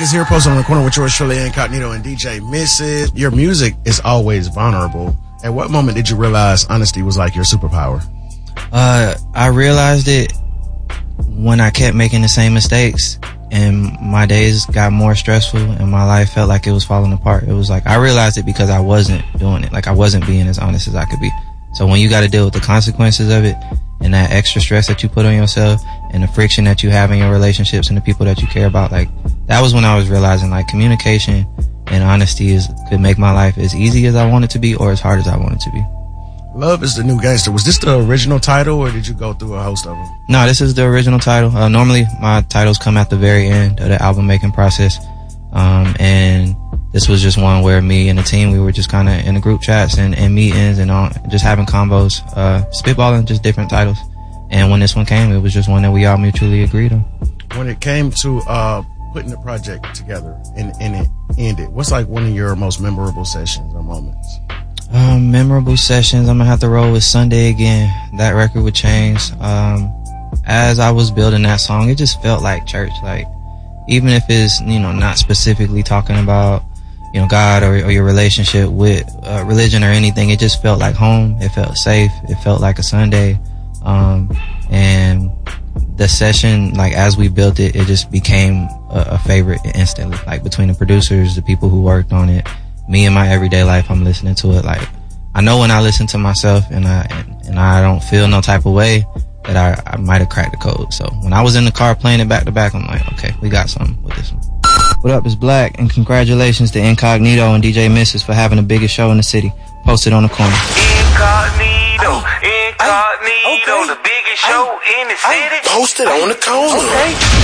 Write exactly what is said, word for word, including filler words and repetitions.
Black is here, posted on the corner with yours truly, Incognito and D J Missus. Your music is always vulnerable. At what moment did you realize honesty was like your superpower? Uh, I realized it when I kept making the same mistakes and my days got more stressful and my life felt like it was falling apart. It was like, I realized it because I wasn't doing it. Like I wasn't being as honest as I could be. So when you got to deal with the consequences of it and that extra stress that you put on yourself and the friction that you have in your relationships and the people that you care about, like that was when I was realizing like communication and honesty is could make my life as easy as I want it to be or as hard as I want it to be. Love is the New Gangster. Was this the original title or did you go through a host of them? No, this is the original title. Uh, normally my titles come at the very end of the album making process. Um, and this was just one where me and the team, we were just kind of in the group chats and, and meetings and all, just having combos, uh, spitballing just different titles. And when this one came, it was just one that we all mutually agreed on. When it came to, uh, putting the project together and, and it ended, what's like one of your most memorable sessions or moments? Um, memorable sessions, I'm gonna have to roll with Sunday again. That record would change. Um, as I was building that song, it just felt like church. Like, even if it's, you know, not specifically talking about, you know, God or, or your relationship with uh, religion or anything, it just felt like home. It felt safe. It felt like a Sunday. Um, and the session, like, as we built it, it just became a, a favorite instantly. Like, between the producers, the people who worked on it, me in my everyday life, I'm listening to it. Like, I know when I listen to myself and I, and, and I don't feel no type of way that I, I might have cracked the code. So when I was in the car playing it back to back, I'm like, okay, we got something with this one. What up, it's Black, and congratulations to Incognito and D J Missus for having the biggest show in the city. Posted on the corner. Incognito, Incognito, okay. The biggest show in the city. Posted on the corner. Okay.